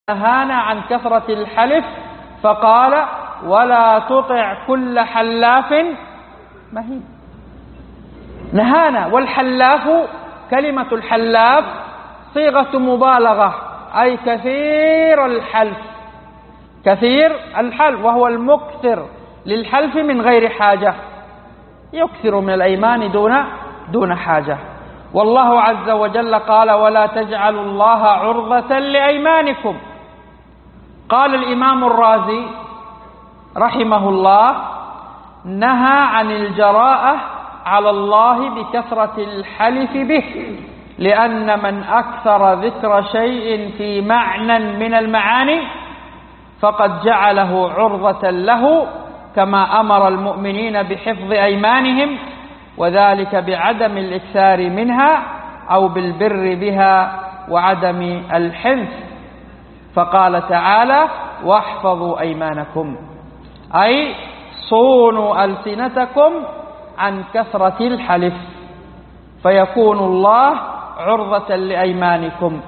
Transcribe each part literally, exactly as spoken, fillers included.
نهانا عن كثرة الحلف فقال ولا تطع كل حلاف مهين. نهانا، والحلاف كلمة الحلاف صيغة مبالغة، أي كثير الحلف، كثير الحلف، وهو المكثر للحلف من غير حاجة، يكثر من الأيمان دون دون حاجة. والله عز وجل قال ولا تجعلوا الله عرضة لأيمانكم. قال الإمام الرازي رحمه الله نهى عن الجراءة على الله بكثرة الحلف به، لأن من أكثر ذكر شيء في معنى من المعاني فقد جعله عرضة له، كما أمر المؤمنين بحفظ أيمانهم، وذلك بعدم الإكثار منها أو بالبر بها وعدم الحنث. فقال تعالى واحفظوا أيمانكم، أي صونوا ألسنتكم عن كثرة الحلف، فيكون الله عرضة لأيمانكم.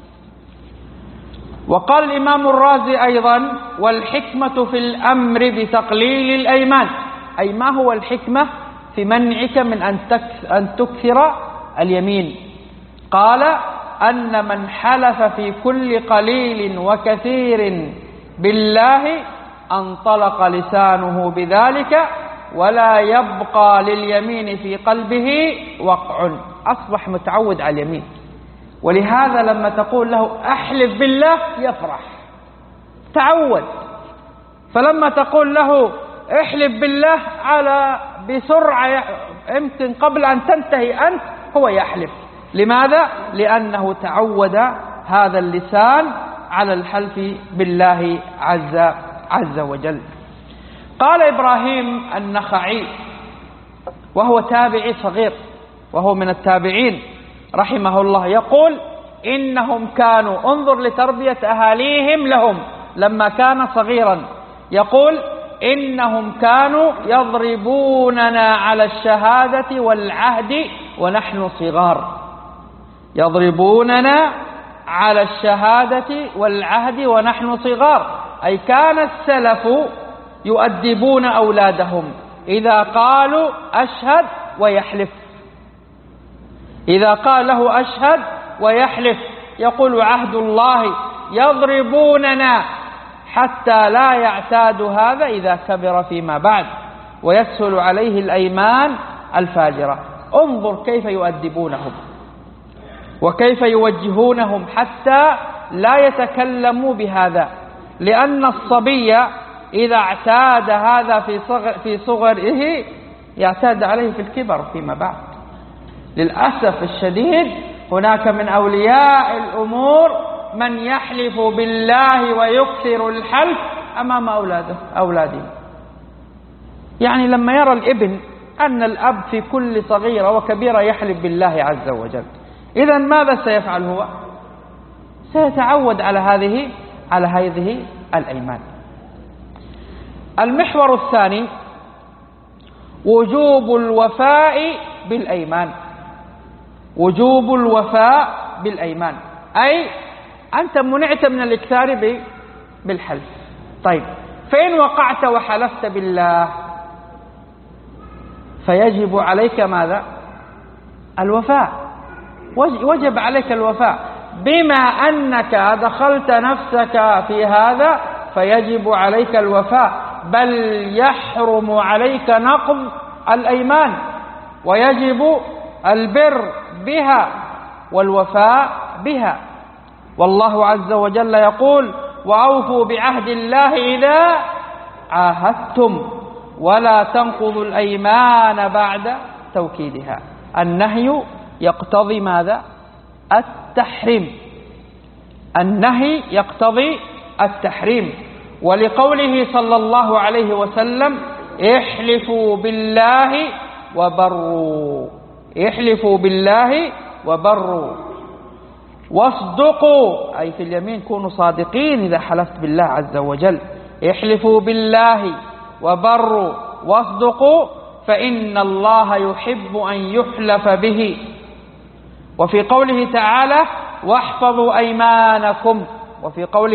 وقال الإمام الرازي أيضا والحكمة في الأمر بتقليل الأيمان، أي ما هو الحكمة في منعك من أن تكثر اليمين؟ قال أن من حلف في كل قليل وكثير بالله انطلق لسانه بذلك ولا يبقى لليمين في قلبه وقع، أصبح متعود على اليمين. ولهذا لما تقول له أحلف بالله يفرح، تعود. فلما تقول له احلف بالله على بسرعة يمكن قبل أن تنتهي أنت هو يحلف. لماذا؟ لأنه تعود هذا اللسان على الحلف بالله عز عز وجل. قال إبراهيم النخعي وهو تابعي صغير وهو من التابعين رحمه الله، يقول إنهم كانوا، انظر لتربية أهاليهم لهم لما كان صغيرا، يقول إنهم كانوا يضربوننا على الشهادة والعهد ونحن صغار، يضربوننا على الشهادة والعهد ونحن صغار، أي كان السلف يؤدبون أولادهم إذا قالوا أشهد ويحلف، إذا قال له أشهد ويحلف يقول عهد الله، يضربوننا حتى لا يعتاد هذا إذا كبر فيما بعد ويسهل عليه الأيمان الفاجرة. انظر كيف يؤدبونهم وكيف يوجهونهم حتى لا يتكلموا بهذا، لأن الصبي إذا اعتاد هذا في صغر في صغره يعتاد عليه في الكبر فيما بعد. للأسف الشديد هناك من أولياء الأمور من يحلف بالله ويكثر الحلف أمام أولاده أولاده يعني لما يرى الابن أن الأب في كل صغيرة وكبيرة يحلف بالله عز وجل، إذن ماذا سيفعل هو؟ سيتعود على هذه على هذه الأيمان. المحور الثاني وجوب الوفاء بالأيمان، وجوب الوفاء بالأيمان، أي أنت منعت من الإكثار بالحلف. طيب فإن وقعت وحلفت بالله فيجب عليك ماذا؟ الوفاء، وجب عليك الوفاء، بما أنك أدخلت نفسك في هذا فيجب عليك الوفاء، بل يحرم عليك نقض الأيمان، ويجب البر بها والوفاء بها. والله عز وجل يقول وأوفوا بعهد الله إذا عاهدتم ولا تنقضوا الأيمان بعد توكيدها. النهي يقتضي ماذا؟ التحريم، النهي يقتضي التحريم. ولقوله صلى الله عليه وسلم احلفوا بالله وبروا، احلفوا بالله وبروا، واصدقوا، أي في اليمين كونوا صادقين إذا حلفت بالله عز وجل، احلفوا بالله وبروا واصدقوا فإن الله يحب أن يحلف به. وفي قوله تعالى واحفظوا أيمانكم، وفي قوله